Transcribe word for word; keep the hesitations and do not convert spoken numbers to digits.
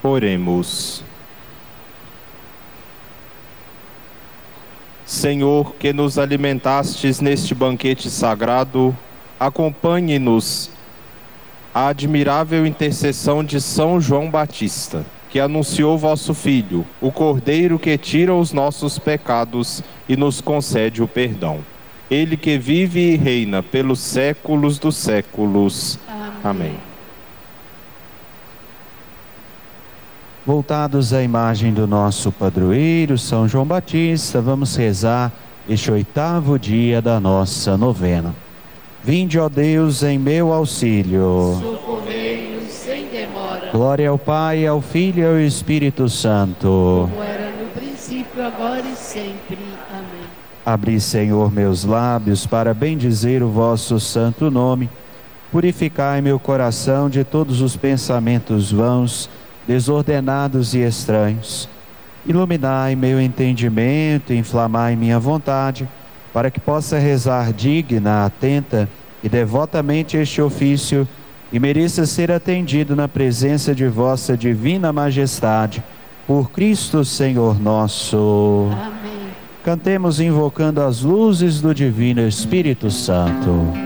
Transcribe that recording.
Oremos. Senhor, que nos alimentastes neste banquete sagrado, acompanhe-nos a admirável intercessão de São João Batista, que anunciou vosso Filho, o Cordeiro que tira os nossos pecados e nos concede o perdão. Ele que vive e reina pelos séculos dos séculos. Amém. Amém. Voltados à imagem do nosso padroeiro, São João Batista, vamos rezar este oitavo dia da nossa novena. Vinde, ó Deus, em meu auxílio. Socorrei-nos sem demora. Glória ao Pai, ao Filho e ao Espírito Santo. Como era no princípio, agora e sempre. Amém. Abri, Senhor, meus lábios para bendizer o vosso santo nome. Purificai meu coração de todos os pensamentos vãos, desordenados e estranhos. Iluminai meu entendimento, inflamai minha vontade, para que possa rezar digna, atenta e devotamente este ofício e mereça ser atendido na presença de vossa divina majestade, por Cristo Senhor nosso. Amém. Cantemos invocando as luzes do Divino Espírito Santo.